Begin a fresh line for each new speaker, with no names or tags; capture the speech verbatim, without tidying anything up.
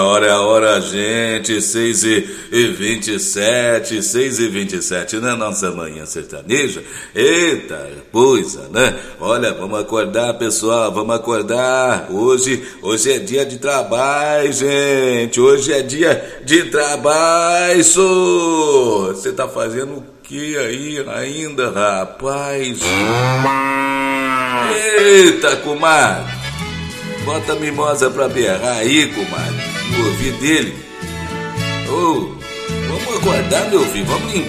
Hora é a hora, gente, seis e vinte e sete, seis e vinte e sete, na nossa manhã sertaneja. Eita, coisa, né? Olha, vamos acordar, pessoal, vamos acordar. Hoje, hoje é dia de trabalho, gente. Hoje é dia de trabalho. Você tá fazendo o que aí ainda, rapaz? Eita, comadre. Bota a mimosa pra berrar aí, comadre. No ouvido dele. Ô, oh, vamos acordar, meu filho. Vamos limpar.